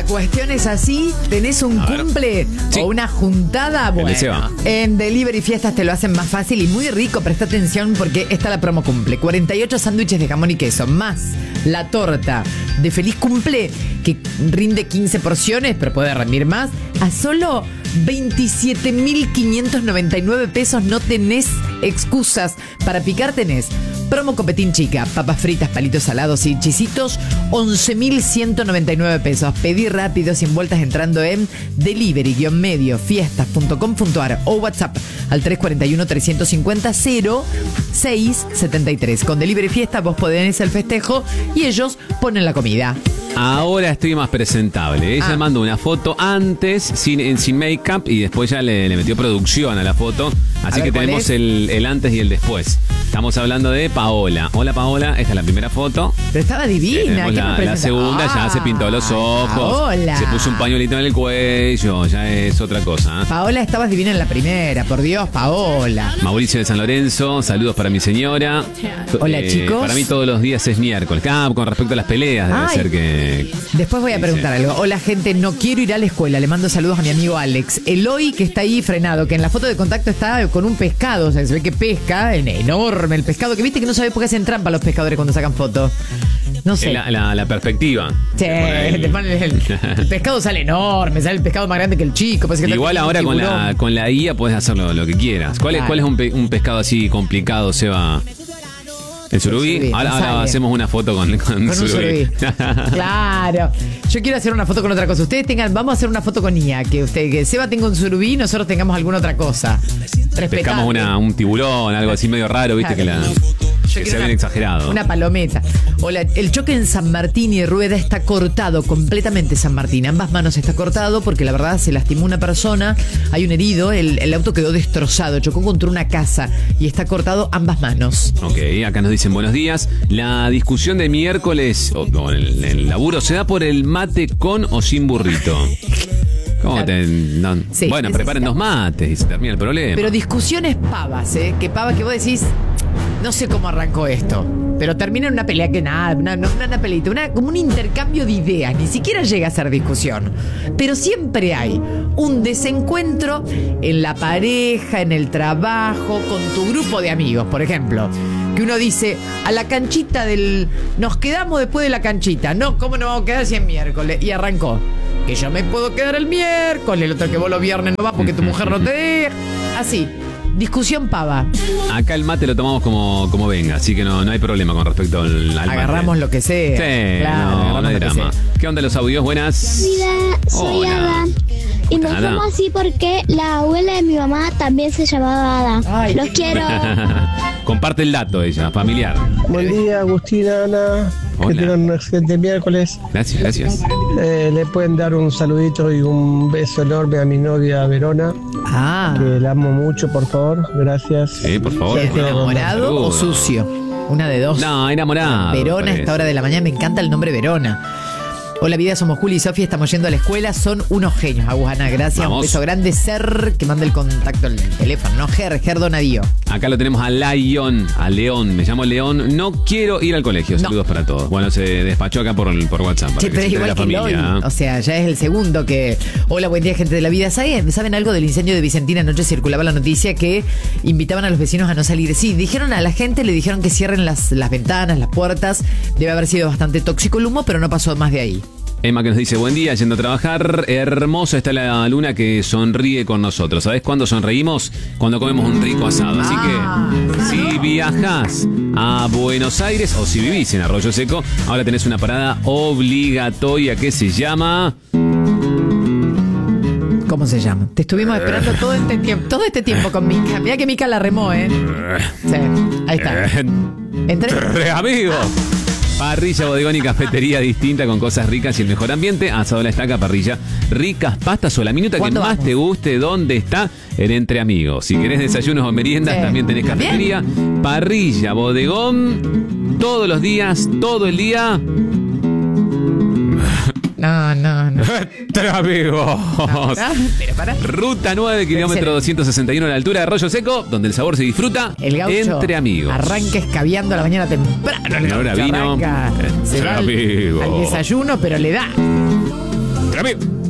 cuestión es así, tenés un cumple o una juntada, bueno, en Delivery Fiestas te lo hacen más fácil y muy rico. Presta atención porque está la promo cumple. 48 sándwiches de jamón y queso, más la torta de feliz cumple, que rinde 15 porciones, pero puede rendir más, a solo 27.599 pesos. No tenés excusas. Para picar tenés promo copetín chica, papas fritas, palitos salados y chisitos, 11.199 pesos. Pedí rápido, sin vueltas, entrando en delivery-mediofiestas.com.ar o WhatsApp al 341-350-0673. Con Delivery Fiesta vos podés el festejo y ellos ponen la comida. Ahora estoy más presentable. Ella mandó una foto antes, sin make-up, y después ya le metió producción a la foto. Así que tenemos el antes y el después. Estamos hablando de Paola. Hola, Paola, esta es la primera foto. Pero estaba divina. La segunda ya se pintó los ojos. Paola. Se puso un pañuelito en el cuello, ya es otra cosa. Paola, estabas divina en la primera, por Dios, Paola. Mauricio de San Lorenzo, saludos para mi señora. Hola, chicos. Para mí todos los días es miércoles. Con respecto a las peleas, debe ser que... Después voy a preguntar algo. Hola, gente, no quiero ir a la escuela. Le mando saludos a mi amigo Alex. Eloy, que está ahí frenado, que en la foto de contacto está con un pescado. O sea, se ve que pesca, enorme el pescado, que viste que no sabes por qué hacen trampa los pescadores cuando sacan fotos. No sé. La perspectiva. Sí, te ponen el pescado sale enorme, sale el pescado más grande que el chico. Que igual ahora con la guía puedes hacerlo lo que quieras. ¿Cuál es un pescado así complicado, Seba? ¿El surubí? Ahora hacemos una foto con un surubí. Claro. Yo quiero hacer una foto con otra cosa. Ustedes vamos a hacer una foto con IA. Que Seba tenga un surubí y nosotros tengamos alguna otra cosa. Pescamos un tiburón, algo así medio raro, viste, claro. Que sea bien exagerado. Una palometa. Hola, el choque en San Martín y Rueda está cortado completamente. San Martín, ambas manos está cortado porque la verdad se lastimó una persona. Hay un herido, el auto quedó destrozado, chocó contra una casa y está cortado ambas manos. Ok, acá nos dicen buenos días. La discusión de miércoles o el laburo se da por el mate con o sin burrito. ¿Cómo sí, bueno, preparen 2 mates y se termina el problema. Pero discusiones pavas, que pava que vos decís, no sé cómo arrancó esto, pero termina en una pelea que nada, una peleita, como un intercambio de ideas, ni siquiera llega a ser discusión. Pero siempre hay un desencuentro en la pareja, en el trabajo, con tu grupo de amigos, por ejemplo. Que uno dice, a la canchita nos quedamos después de la canchita. No, ¿cómo nos vamos a quedar si es miércoles? Y arrancó. Que yo me puedo quedar el miércoles, el otro que vos los viernes no vas porque tu mujer no te deja. Así. Discusión pava. Acá el mate lo tomamos como venga, así que no hay problema con respecto al mate. Agarramos lo que sea. Sí, claro, no hay drama. ¿Qué onda los audios? Buenas. Hola, soy Ada. Y nos llamo así porque la abuela de mi mamá también se llamaba Ada. Ay, los quiero. Comparte el dato ella, familiar. Buen día, Agustina, Ana. Hola. Que tengan un excelente miércoles. Gracias. Le pueden dar un saludito y un beso enorme a mi novia Verona. Que la amo mucho, por favor. Gracias. Sí, por favor. ¿Es enamorado o sucio? Una de dos. No, enamorado. Verona a esta hora de la mañana. Me encanta el nombre Verona. Hola, vida, somos Juli y Sofía, estamos yendo a la escuela, son unos genios. Agusana, gracias. Vamos. Un beso grande. Ser, que manda el contacto al teléfono, ¿no? Ger Donadío. Acá lo tenemos a León, me llamo León, no quiero ir al colegio. Saludos para todos. Bueno, se despachó acá por WhatsApp. Para pero es igual que León, o sea, ya es el segundo que... Hola, buen día, gente de la vida. ¿Saben algo del incendio de Vicentina? Anoche circulaba la noticia que invitaban a los vecinos a no salir. Sí, dijeron a la gente, le dijeron que cierren las ventanas, las puertas. Debe haber sido bastante tóxico el humo, pero no pasó más de ahí. Emma que nos dice, buen día, yendo a trabajar, hermosa está la luna que sonríe con nosotros. ¿Sabés cuándo sonreímos? Cuando comemos un rico asado. Así que si viajás a Buenos Aires o si vivís en Arroyo Seco, ahora tenés una parada obligatoria que se llama... ¿Cómo se llama? Te estuvimos esperando todo este tiempo con Mica. Mirá que Mica la remó, ¿eh? Sí, ahí está. Entre amigos. Parrilla, bodegón y cafetería distinta con cosas ricas y el mejor ambiente. Asado a la estaca, parrilla, ricas pastas o la minuta que más te guste. ¿Dónde está? En Entre Amigos. Si querés desayunos o meriendas, también tenés cafetería. Parrilla, bodegón, todos los días, todo el día. No. Entre Amigos. Ruta 9, kilómetro 261 a la altura de Arroyo Seco, donde el sabor se disfruta. El gaucho Entre Amigos. Arranca escabeando a la mañana temprano. Ahora vino. Se va al desayuno, pero le da. Pero amigo.